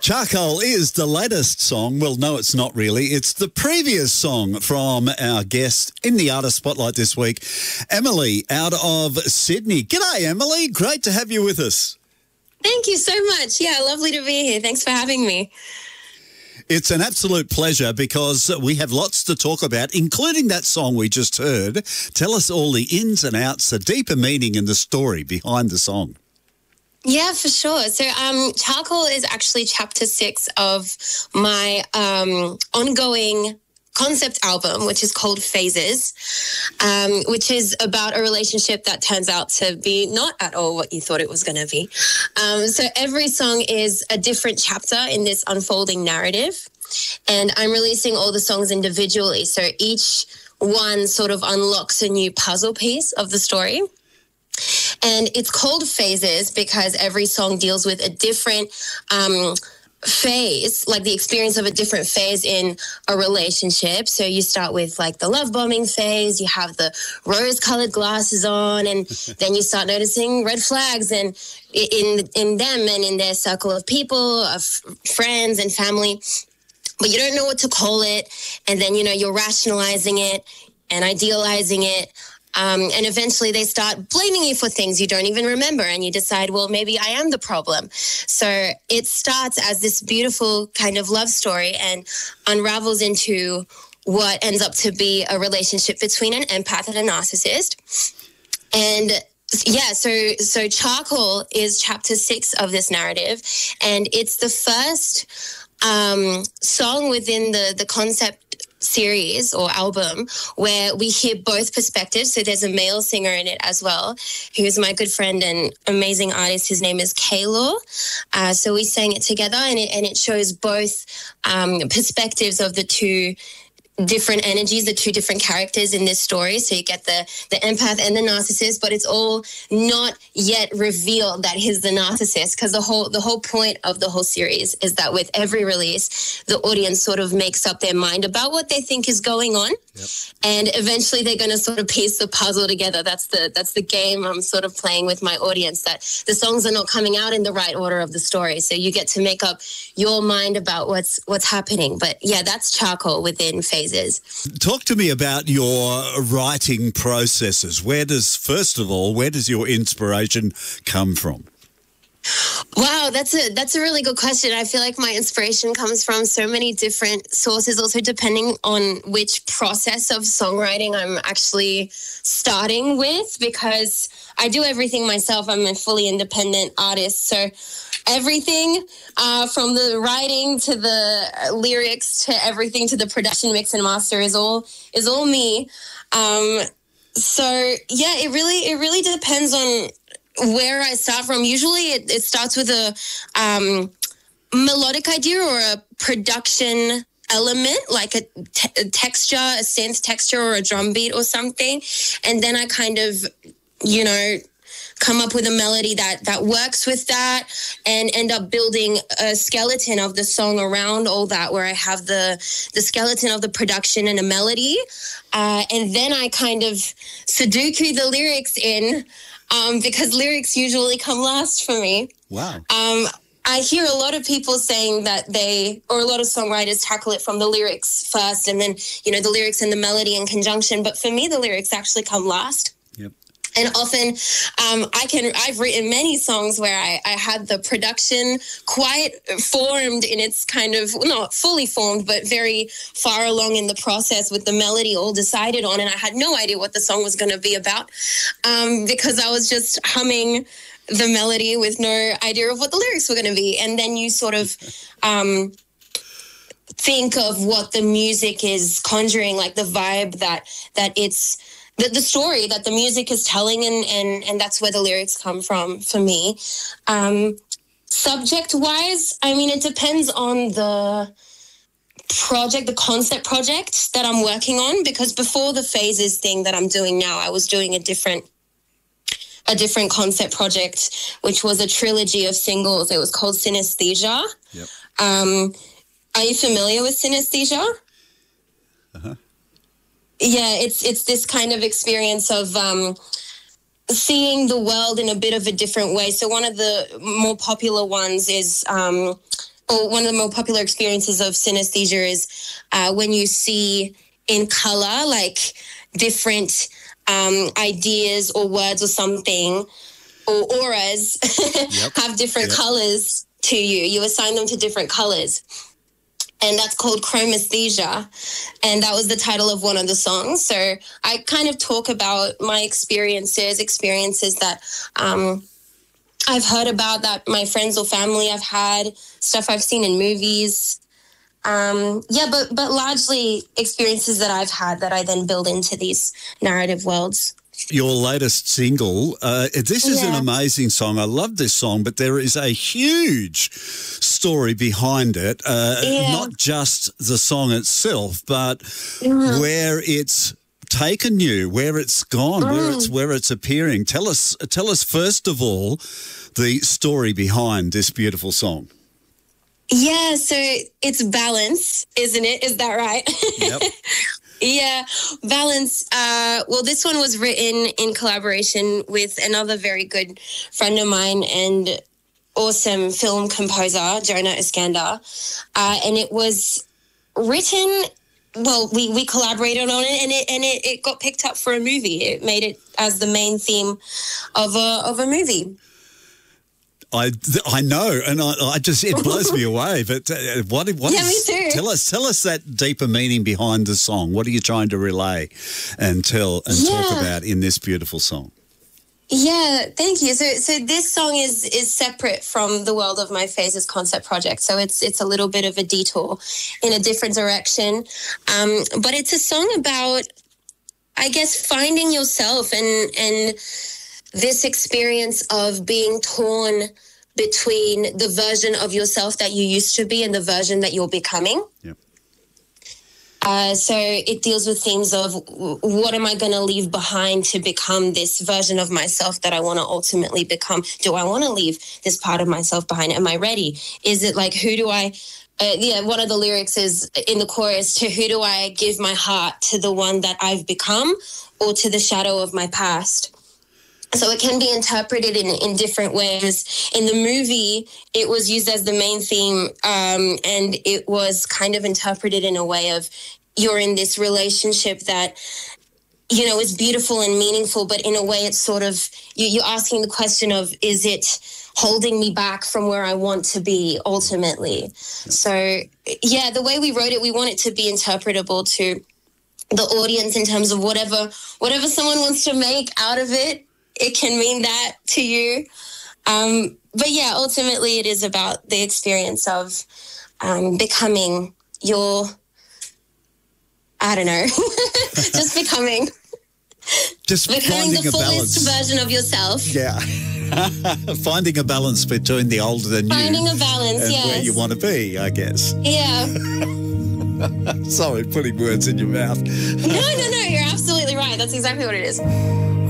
Charcoal is the latest song. Well, no, it's not really. It's the previous song from our guest in the Artist Spotlight this week, Emily out of Sydney. G'day, Emily. Great to have you with us. Thank you so much. Yeah, lovely to be here. Thanks for having me. It's an absolute pleasure because we have lots to talk about, including that song we just heard. Tell us all the ins and outs, the deeper meaning and the story behind the song. Yeah, for sure. So Charcoal is actually chapter 6 of my ongoing concept album, which is called Phases, which is about a relationship that turns out to be not at all what you thought it was going to be. So every song is a different chapter in this unfolding narrative, and I'm releasing all the songs individually. So each one sort of unlocks a new puzzle piece of the story. And it's called Phases because every song deals with a different phase, like the experience of a different phase in a relationship. So you start with like the love bombing phase, you have the rose-colored glasses on, and then you start noticing red flags and in them and in their circle of people, of friends and family. But you don't know what to call it. And then, you know, you're rationalizing it and idealizing it. And eventually they start blaming you for things you don't even remember, and you decide, well, maybe I am the problem. So it starts as this beautiful kind of love story and unravels into what ends up to be a relationship between an empath and a narcissist. And yeah, so Charcoal is chapter 6 of this narrative, and it's the first song within the concept series or album where we hear both perspectives. So there's a male singer in it as well, who's my good friend and amazing artist. His name is K-Law. So we sang it together, and it shows both perspectives of the two different energies, the two different characters in this story. So you get the empath and the narcissist, but it's all not yet revealed that he's the narcissist, because the whole point of the whole series is that with every release, the audience sort of makes up their mind about what they think is going on. Yep. And eventually they're going to sort of piece the puzzle together. That's the game I'm sort of playing with my audience, that the songs are not coming out in the right order of the story. So you get to make up your mind about what's happening. But yeah, that's Charcoal within Phases. Talk to me about your writing processes. Where does your inspiration come from? Wow, that's a really good question. I feel like my inspiration comes from so many different sources, also depending on which process of songwriting I'm actually starting with, because I do everything myself. I'm a fully independent artist, so everything from the writing to the lyrics to everything to the production, mix and master is all me. So yeah, it really depends on where I start from. Usually it starts with a melodic idea or a production element, like a texture, a synth texture or a drum beat or something. And then I kind of, you know, come up with a melody that works with that, and end up building a skeleton of the song around all that, where I have the skeleton of the production and a melody. And then I kind of Sudoku the lyrics in, because lyrics usually come last for me. Wow. I hear a lot of people saying that a lot of songwriters tackle it from the lyrics first, and then, you know, the lyrics and the melody in conjunction. But for me, the lyrics actually come last. Yep. And often I've written many songs where I had the production quite formed in its kind of, not fully formed, but very far along in the process, with the melody all decided on. And I had no idea what the song was going to be about, because I was just humming the melody with no idea of what the lyrics were going to be. And then you sort of think of what the music is conjuring, like the vibe that it's, the story that the music is telling, and that's where the lyrics come from for me. Subject-wise, I mean, it depends on the project, the concept project that I'm working on, because before the Phases thing that I'm doing now, I was doing a different concept project, which was a trilogy of singles. It was called Synesthesia. Yep. Are you familiar with synesthesia? Uh-huh. Yeah, it's this kind of experience of seeing the world in a bit of a different way. So one of the more popular ones is or one of the more popular experiences of synesthesia is when you see in color, like different ideas or words or something, or auras have different colors to you. You assign them to different colors. And that's called chromesthesia. And that was the title of one of the songs. So I kind of talk about my experiences that I've heard about, that my friends or family have had, stuff I've seen in movies. But largely experiences that I've had that I then build into these narrative worlds. Your latest single, this is an amazing song. I love this song, but there is a huge story behind it. Not just the song itself, but where it's taken you, where it's gone, where it's appearing. Tell us first of all the story behind this beautiful song. Yeah, so it's balance, isn't it? Is that right? Yep. Yeah, balance. Well, this one was written in collaboration with another very good friend of mine and awesome film composer, Jonah Iskander. And it was written, well, we collaborated on it, and it got picked up for a movie. It made it as the main theme of a movie. I know, and I just, it blows me away. But what me too. Tell us that deeper meaning behind the song. What are you trying to relay and talk about in this beautiful song? Yeah, thank you. So this song is separate from the World of My Phases concept project. So it's a little bit of a detour in a different direction. But it's a song about, I guess, finding yourself and this experience of being torn between the version of yourself that you used to be and the version that you're becoming. Yep. So it deals with themes of what am I going to leave behind to become this version of myself that I want to ultimately become? Do I want to leave this part of myself behind? Am I ready? Is it like, who do I... one of the lyrics is in the chorus, to who do I give my heart, to the one that I've become or to the shadow of my past? So it can be interpreted in different ways. In the movie, it was used as the main theme, and it was kind of interpreted in a way of you're in this relationship that, you know, is beautiful and meaningful, but in a way it's sort of, you're asking the question of, is it holding me back from where I want to be ultimately? So, yeah, the way we wrote it, we want it to be interpretable to the audience in terms of whatever someone wants to make out of it. It can mean that to you. But yeah, ultimately it is about the experience of becoming your, I don't know, just becoming the fullest version of yourself. Yeah. Finding a balance between the old and the new. Finding a balance, and yes. where you want to be, I guess. Yeah. Sorry, putting words in your mouth. No, you're absolutely right. That's exactly what it is.